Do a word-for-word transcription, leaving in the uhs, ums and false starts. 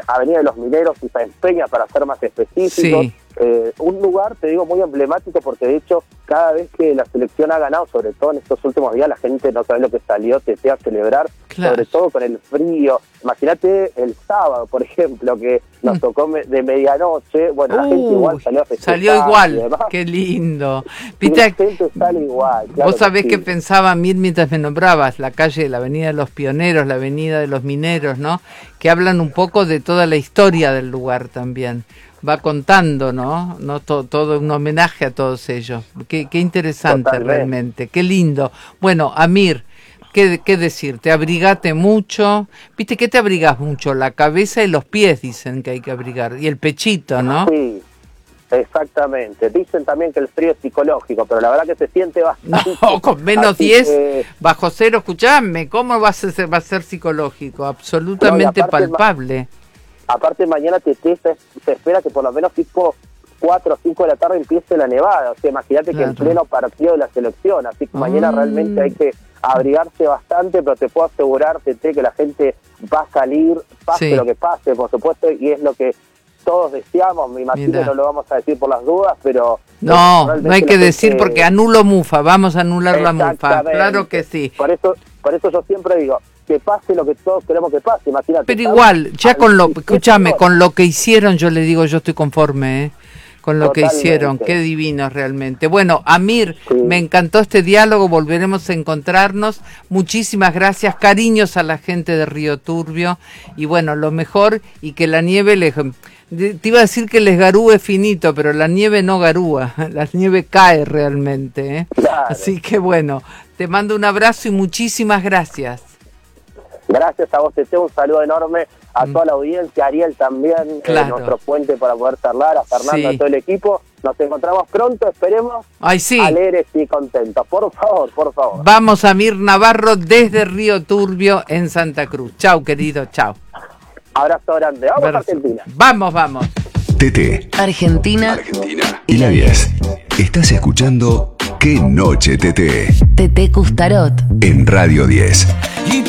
Avenida de los Mineros y Sáenz Peña, para ser más específicos. Sí. Eh, un lugar, te digo, muy emblemático, porque de hecho, cada vez que la selección ha ganado, sobre todo en estos últimos días, la gente no sabe lo que salió, te a celebrar, claro. sobre todo con el frío. Imagínate el sábado, por ejemplo, que nos tocó me- de medianoche, bueno, la Uy, gente igual salió a festejar. Salió y igual, demás. qué lindo. Y ¿Viste? la gente sale igual. Claro Vos sabés que, que sí. pensaba, Mir, mientras me nombrabas, la calle, la avenida de los Pioneros, la avenida de los Mineros, ¿no? Que hablan un poco de toda la historia del lugar también. Va contando, ¿no? No todo, todo un homenaje a todos ellos. Qué, qué interesante. Totalmente. Realmente, qué lindo. Bueno, Amir, ¿qué, qué decirte? Abrigate mucho. ¿Viste qué te abrigas mucho? La cabeza y los pies dicen que hay que abrigar. Y el pechito, ¿no? Sí. Exactamente. Dicen también que el frío es psicológico, pero la verdad que se siente bastante. No, con menos Así diez, que... bajo cero, escuchame, ¿cómo va a ser, va a ser psicológico? Absolutamente no, aparte, palpable. Ma- aparte mañana te, te, se espera que por lo menos tipo cuatro o cinco de la tarde empiece la nevada. O sea, imagínate claro. que en pleno partido de la selección. Así que mm. mañana realmente hay que abrigarse bastante, pero te puedo asegurar, Tete, que la gente va a salir, pase sí. lo que pase, por supuesto, y es lo que todos deseamos. Me imagino que no lo vamos a decir por las dudas, pero... No, no hay que decir gente... porque anulo mufa, vamos a anular la mufa, claro que sí. Por eso, por eso yo siempre digo, que pase lo que todos queremos que pase, imagínate. Pero igual, ya con lo, escúchame, con lo que hicieron, yo le digo, yo estoy conforme, ¿eh? Con lo Totalmente. que hicieron, qué divinos realmente. Bueno, Amir, sí. me encantó este diálogo, volveremos a encontrarnos. Muchísimas gracias, cariños a la gente de Río Turbio. Y bueno, lo mejor, y que la nieve les... Te iba a decir que les garúe finito, pero la nieve no garúa, la nieve cae realmente, ¿eh? Claro. Así que bueno, te mando un abrazo y muchísimas gracias. Gracias a vos, Tete, un saludo enorme a toda la audiencia, a Ariel también, claro. eh, nuestro puente para poder charlar, a Fernando, sí. a todo el equipo. Nos encontramos pronto, esperemos, Ay, sí. alegres y contentos. Por favor, por favor. Vamos a Mir Navarro desde Río Turbio en Santa Cruz. Chau, querido, chau. Abrazo grande. Vamos a Argentina. Vamos, vamos. Tete. Argentina. Argentina. Y la diez. Estás escuchando Qué Noche Tete. Tete Custarot. En Radio diez.